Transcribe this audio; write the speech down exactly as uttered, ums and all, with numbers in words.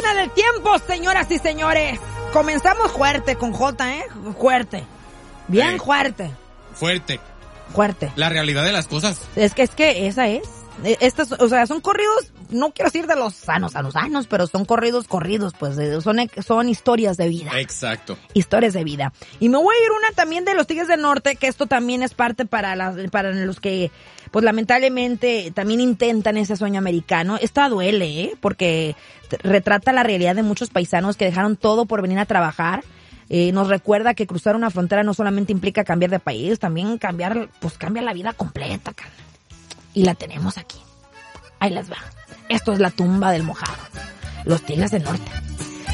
máquina del tiempo, señoras y señores. Comenzamos fuerte con J, ¿eh? Fuerte. Bien Eh, fuerte. Fuerte. Fuerte. La realidad de las cosas. Es que, es que esa es. Estas, o sea, son corridos, no quiero decir de los sanos, sanos, sanos, pero son corridos, corridos, pues, son, son historias de vida. Exacto. Historias de vida. Y me voy a ir una también de los Tigres del Norte, que esto también es parte para las, para los que, pues, lamentablemente también intentan ese sueño americano. Esta duele, ¿eh? Porque retrata la realidad de muchos paisanos que dejaron todo por venir a trabajar. Eh, nos recuerda que cruzar una frontera no solamente implica cambiar de país, también cambiar, pues, cambia la vida completa, cara. Y la tenemos aquí. Ahí les va. Esto es la tumba del mojado. Los Tigres del Norte.